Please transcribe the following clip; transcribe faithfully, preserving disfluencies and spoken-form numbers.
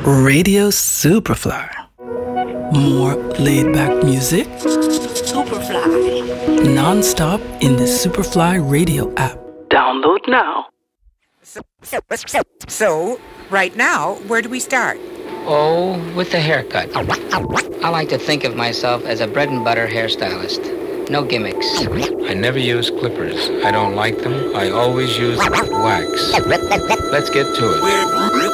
Radio Superfly. More laid-back music. Superfly. Non-stop in the Superfly radio app. Download now. So, so, so, so, right now, where do we start? Oh, with the haircut. I like to think of myself as a bread-and-butter hairstylist. No gimmicks. I never use clippers. I don't like them. I always use wax. Let's get to it.